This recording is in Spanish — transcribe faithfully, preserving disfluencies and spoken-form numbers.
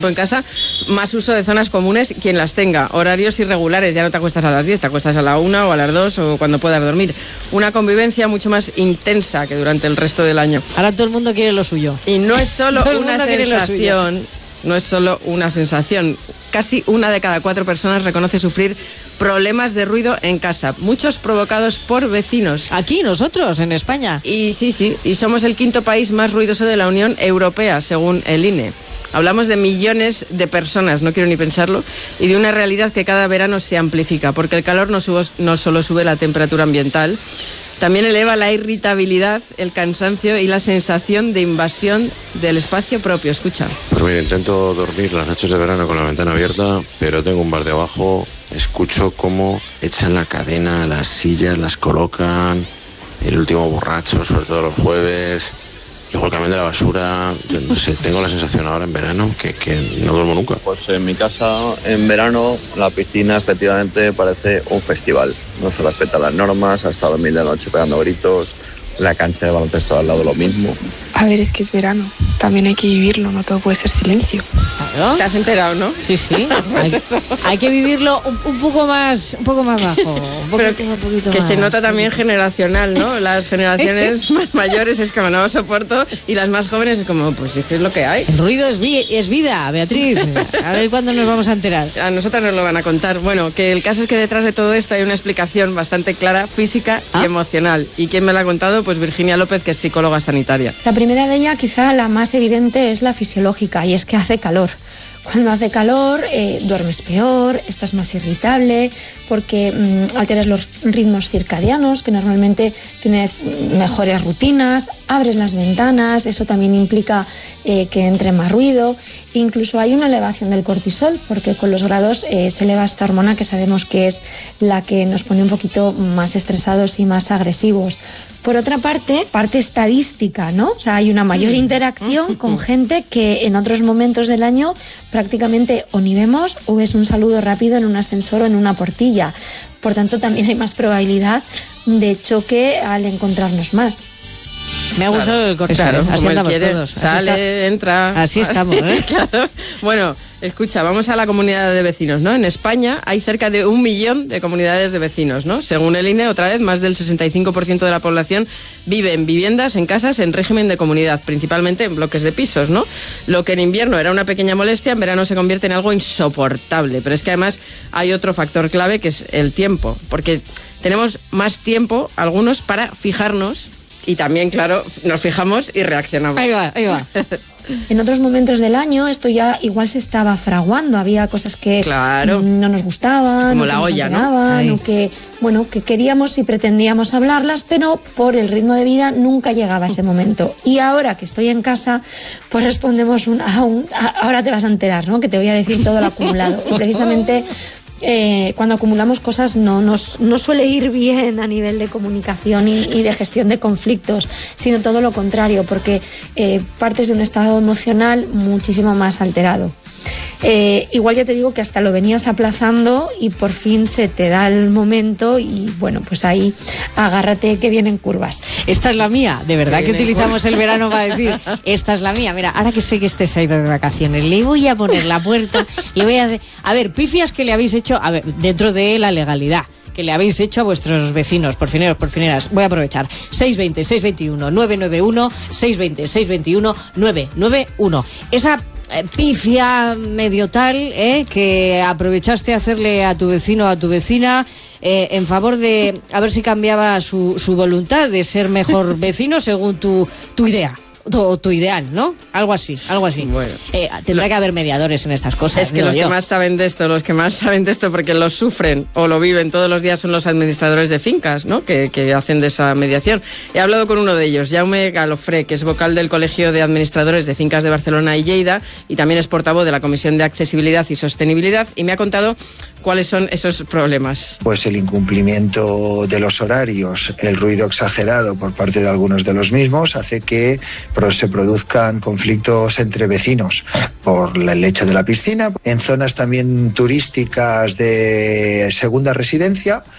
en casa, más uso de zonas comunes quien las tenga, horarios irregulares, ya no te acuestas a las diez, te acuestas a la una o a las dos o cuando puedas dormir. Una convivencia mucho más intensa que durante el resto del año. Ahora todo el mundo quiere lo suyo. Y no es solo una sensación, no es solo una sensación. Casi una de cada cuatro personas reconoce sufrir problemas de ruido en casa, muchos provocados por vecinos. Aquí, nosotros, en España. Y sí, sí, y somos el quinto país más ruidoso de la Unión Europea, según el I N E. Hablamos de millones de personas, no quiero ni pensarlo, y de una realidad que cada verano se amplifica, porque el calor no, subo, no solo sube la temperatura ambiental, también eleva la irritabilidad, el cansancio y la sensación de invasión del espacio propio. Escucha. Pues mira, intento dormir las noches de verano con la ventana abierta, pero tengo un bar de abajo, escucho cómo echan la cadena, las sillas, las colocan, el último borracho, sobre todo los jueves... Luego el camión de la basura, yo no sé, tengo la sensación ahora en verano que, que no duermo nunca. Pues en mi casa, en verano, la piscina efectivamente parece un festival. No se respetan las normas, hasta dormir de noche pegando gritos, la cancha de baloncesto al lado lo mismo. A ver, es que es verano, también hay que vivirlo, no todo puede ser silencio. ¿No? ¿Te has enterado, no? Sí, sí. Hay, hay que vivirlo un, un poco más, un poco más bajo. Un poquito, Pero un poquito que más. se nota también generacional, ¿no? Las generaciones más mayores es como no lo soporto y las más jóvenes es como, pues es que es lo que hay. El ruido es, vi- es vida, Beatriz. A ver cuándo nos vamos a enterar. A nosotras nos lo van a contar. Bueno, que el caso es que detrás de todo esto hay una explicación bastante clara, física ¿Ah? y emocional. ¿Y quién me la ha contado? Pues Virginia López, que es psicóloga sanitaria. La primera de ellas, quizá la más evidente, es la fisiológica, y es que hace calor. Cuando hace calor, eh, duermes peor, estás más irritable, porque mmm, alteras los ritmos circadianos, que normalmente tienes mejores rutinas, abres las ventanas, eso también implica eh, que entre más ruido. Incluso hay una elevación del cortisol, porque con los grados eh, se eleva esta hormona que sabemos que es la que nos pone un poquito más estresados y más agresivos. Por otra parte, parte estadística, ¿no? O sea, hay una mayor interacción con gente que en otros momentos del año prácticamente o ni vemos o ves un saludo rápido en un ascensor o en una portilla. Por tanto, también hay más probabilidad de choque al encontrarnos más. Me ha gustado Claro, el cortisol. claro, Así como él andamos quiere, todos. Así sale, está- entra. Así estamos, ¿eh? Claro. Bueno, escucha, vamos a la comunidad de vecinos, ¿no? En España hay cerca de un millón de comunidades de vecinos, ¿no? Según el I N E, otra vez, más del sesenta y cinco por ciento de la población vive en viviendas, en casas, en régimen de comunidad, principalmente en bloques de pisos, ¿no? Lo que en invierno era una pequeña molestia, en verano se convierte en algo insoportable. Pero es que además hay otro factor clave, que es el tiempo, porque tenemos más tiempo, algunos, para fijarnos. Y también, claro, nos fijamos y reaccionamos. Ahí va, ahí va. En otros momentos del año esto ya igual se estaba fraguando, había cosas que Claro. no nos gustaban, Como o la que nos olla, ¿no? alteraban, Ahí. o que, bueno, que queríamos y pretendíamos hablarlas, pero por el ritmo de vida nunca llegaba ese momento. Y ahora que estoy en casa, pues respondemos un, a un a- ahora te vas a enterar, ¿no? Que te voy a decir todo lo acumulado. Y precisamente eh, cuando acumulamos cosas no nos no suele ir bien a nivel de comunicación y, y de gestión de conflictos, sino todo lo contrario, porque eh, partes de un estado emocional muchísimo más alterado. Eh, igual ya te digo que hasta lo venías aplazando y por fin se te da el momento y bueno, pues ahí agárrate que vienen curvas. Esta es la mía, de verdad Que que viene utilizamos el verano para decir, esta es la mía. Mira, ahora que sé que estés ahí de vacaciones, le voy a poner la puerta, le voy a hacer... A ver, pifias que le habéis hecho, a ver, dentro de la legalidad, que le habéis hecho a vuestros vecinos, porfineros, porfineras. Voy a aprovechar. seis veinte, seis veintiuno, nueve noventa y uno, seis veinte, seis veintiuno, nueve noventa y uno. Esa eh, pifia medio tal, eh, que aprovechaste a hacerle a tu vecino o a tu vecina eh, en favor de a ver si cambiaba su, su voluntad de ser mejor vecino según tu, tu idea. O tu ideal, ¿no? Algo así, algo así. Bueno. Eh, tendrá que haber mediadores en estas cosas. Es que digo los yo. que más saben de esto, los que más saben de esto porque lo sufren o lo viven todos los días son los administradores de fincas, ¿no? Que, que hacen de esa mediación. He hablado con uno de ellos, Jaume Galofré, que es vocal del Colegio de Administradores de Fincas de Barcelona y Lleida y también es portavoz de la Comisión de Accesibilidad y Sostenibilidad y me ha contado cuáles son esos problemas. Pues el incumplimiento de los horarios, el ruido exagerado por parte de algunos de los mismos hace que pro- se produzcan conflictos entre vecinos por el hecho de la piscina. En zonas también turísticas de segunda residencia,